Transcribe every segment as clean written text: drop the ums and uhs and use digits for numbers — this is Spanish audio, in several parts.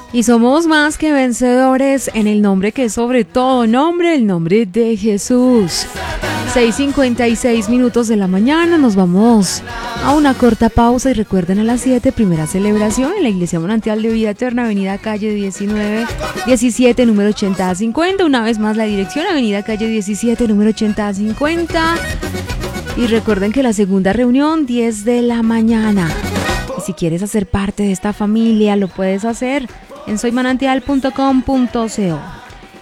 Y somos más que vencedores en el nombre que es sobre todo nombre, el nombre de Jesús. 6:56 de la mañana, nos vamos a una corta pausa y recuerden a las 7, primera celebración en la Iglesia Manantial de Vida Eterna, Avenida Calle 17, número 8050. Una vez más la dirección, Avenida Calle 17, número 8050. Y recuerden que la segunda reunión, 10 de la mañana. Y si quieres hacer parte de esta familia, lo puedes hacer en soymanantial.com.co.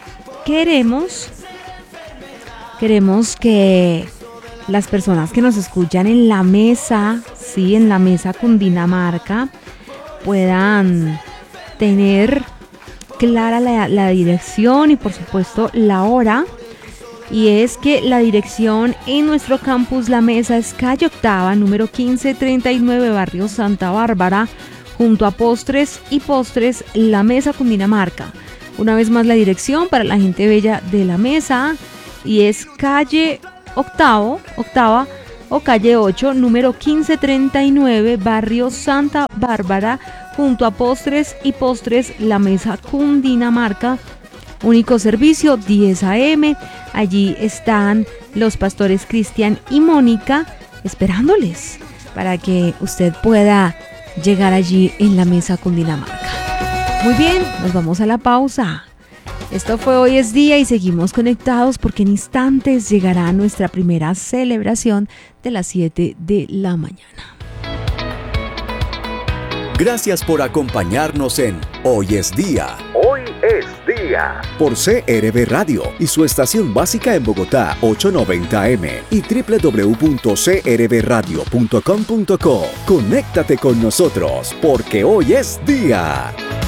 Queremos que las personas que nos escuchan en la mesa, sí, en la mesa Cundinamarca, puedan tener clara la dirección y por supuesto la hora. Y es que la dirección en nuestro campus La Mesa es calle Octava, número 1539, barrio Santa Bárbara, junto a Postres y Postres La Mesa Cundinamarca. Una vez más la dirección para la gente bella de La Mesa, y es calle Octava o calle 8, número 1539, barrio Santa Bárbara, junto a Postres y Postres La Mesa Cundinamarca. Único servicio, 10 a.m. Allí están los pastores Cristian y Mónica esperándoles para que usted pueda llegar allí en La Mesa Cundinamarca. Muy bien, nos vamos a la pausa. Esto fue Hoy es Día y seguimos conectados porque en instantes llegará nuestra primera celebración de las 7 de la mañana. Gracias por acompañarnos en Hoy es Día. Hoy es Día. Por CRB Radio y su estación básica en Bogotá, 890M y www.crbradio.com.co. Conéctate con nosotros porque hoy es Día.